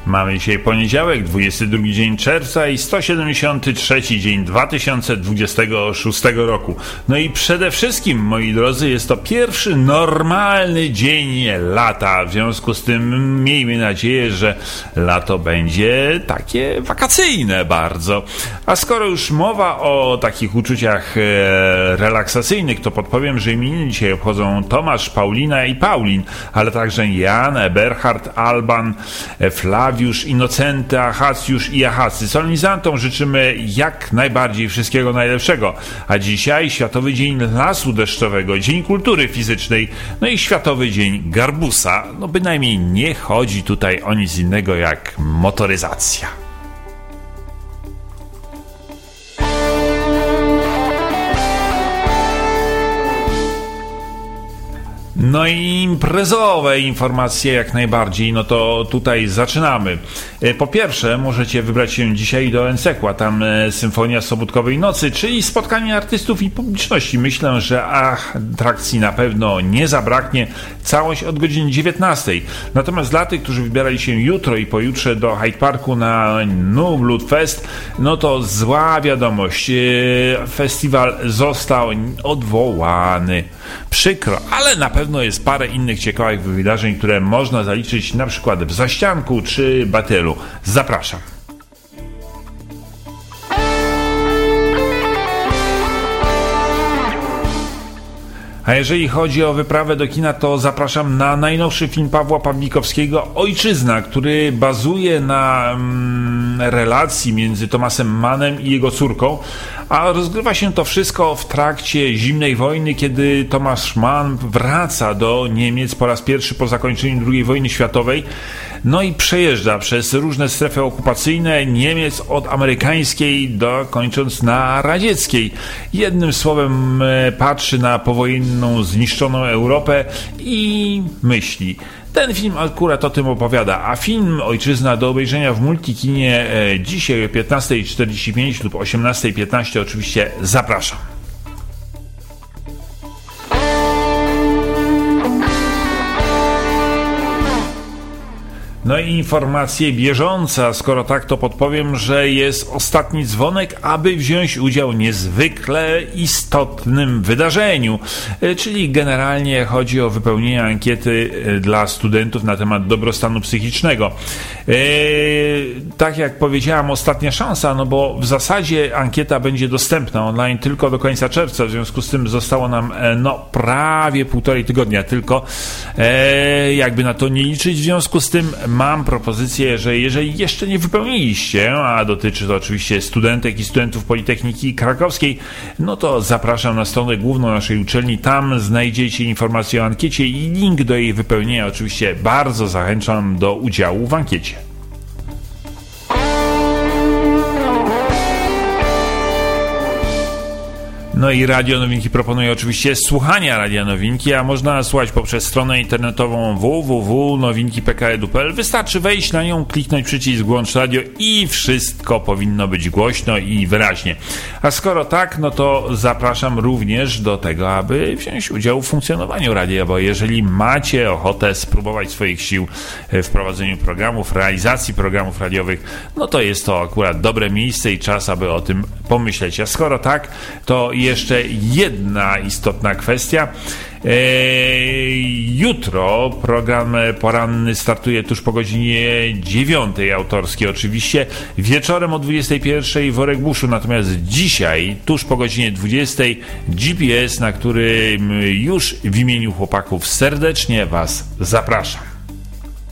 Mamy dzisiaj poniedziałek, 22 dzień czerwca i 173 dzień 2026 roku. No i przede wszystkim, moi drodzy, jest to pierwszy normalny dzień lata. W związku z tym miejmy nadzieję, że lato będzie takie wakacyjne bardzo. A skoro już mowa o takich uczuciach relaksacyjnych, to podpowiem, że imieniny dzisiaj obchodzą Tomasz, Paulina i Paulin, ale także Jan, Eberhard, Alban, Flawiusz, Inocenty, Achacjusz i Achacy. Solenizantom życzymy jak najbardziej wszystkiego najlepszego. A dzisiaj Światowy Dzień Lasu Deszczowego, Dzień Kultury Fizycznej, no i Światowy Dzień Garbusa. No bynajmniej nie chodzi tutaj o nic innego jak motoryzacja. No i imprezowe informacje jak najbardziej, no to tutaj zaczynamy. Po pierwsze, możecie wybrać się dzisiaj do Ensekła, tam Symfonia Sobótkowej Nocy, czyli spotkanie artystów i publiczności. Myślę, że atrakcji na pewno nie zabraknie, całość od godziny 19. Natomiast dla tych, którzy wybierali się jutro i pojutrze do Hyde Parku na New Blood Fest, no to zła wiadomość, festiwal został odwołany. Przykro, ale na pewno jest parę innych ciekawych wydarzeń, które można zaliczyć na przykład w Zaścianku czy Batylu. Zapraszam. A jeżeli chodzi o wyprawę do kina, to zapraszam na najnowszy film Pawła Pawlikowskiego Ojczyzna, który bazuje na relacji między Tomasem Mannem i jego córką, a rozgrywa się to wszystko w trakcie zimnej wojny, kiedy Tomasz Mann wraca do Niemiec po raz pierwszy po zakończeniu II wojny światowej, no i przejeżdża przez różne strefy okupacyjne Niemiec od amerykańskiej kończąc na radzieckiej. Jednym słowem patrzy na powojenną, zniszczoną Europę i myśli. Ten film akurat o tym opowiada, a film Ojczyzna do obejrzenia w Multikinie dzisiaj o 15:45 lub 18:15 oczywiście zapraszam. No i informacje bieżące, skoro tak, to podpowiem, że jest ostatni dzwonek, aby wziąć udział w niezwykle istotnym wydarzeniu, czyli generalnie chodzi o wypełnienie ankiety dla studentów na temat dobrostanu psychicznego. Tak jak powiedziałem, ostatnia szansa, no bo w zasadzie ankieta będzie dostępna online tylko do końca czerwca, w związku z tym zostało nam prawie 1,5 tygodnia tylko, jakby na to nie liczyć, w związku z tym mam propozycję, że jeżeli jeszcze nie wypełniliście, a dotyczy to oczywiście studentek i studentów Politechniki Krakowskiej, no to zapraszam na stronę główną naszej uczelni, tam znajdziecie informacje o ankiecie i link do jej wypełnienia. Oczywiście bardzo zachęcam do udziału w ankiecie. No i Radio Nowinki proponuje oczywiście słuchania Radia Nowinki, a można słuchać poprzez stronę internetową www.nowinki.pk.edu.pl. Wystarczy wejść na nią, kliknąć przycisk włącz radio i wszystko powinno być głośno i wyraźnie. A skoro tak, no to zapraszam również do tego, aby wziąć udział w funkcjonowaniu radia, bo jeżeli macie ochotę spróbować swoich sił w prowadzeniu programów, realizacji programów radiowych, no to jest to akurat dobre miejsce i czas, aby o tym pomyśleć. A skoro tak, to jeszcze jedna istotna kwestia. Jutro program poranny startuje tuż po godzinie 9, autorski oczywiście, wieczorem o 21 Worek Buszu, natomiast dzisiaj tuż po godzinie 20 GPS, na którym już w imieniu chłopaków serdecznie Was zapraszam.